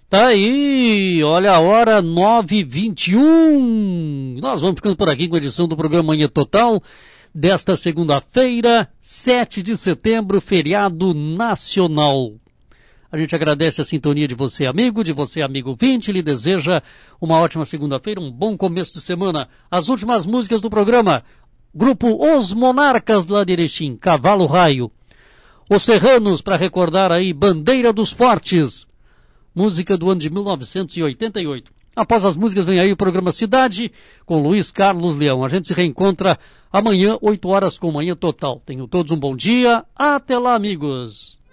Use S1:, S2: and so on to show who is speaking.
S1: Tá aí, olha a hora, 9h21. Nós vamos ficando por aqui com a edição do programa Manhã Total desta segunda-feira, 7 de setembro, feriado nacional. A gente agradece a sintonia de você, amigo ouvinte, lhe deseja uma ótima segunda-feira, um bom começo de semana. As últimas músicas do programa, grupo Os Monarcas lá de Erechim, Cavalo Raio. Os Serranos, para recordar aí, Bandeira dos Fortes, música do ano de 1988. Após as músicas vem aí o programa Cidade, com Luiz Carlos Leão. A gente se reencontra amanhã, 8 horas com Manhã Total. Tenham todos um bom dia. Até lá, amigos.